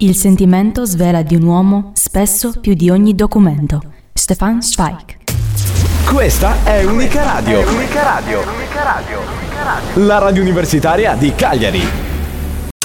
Il sentimento svela di un uomo spesso più di ogni documento. Stefan Zweig. Questa è Unica Radio. La radio universitaria di Cagliari.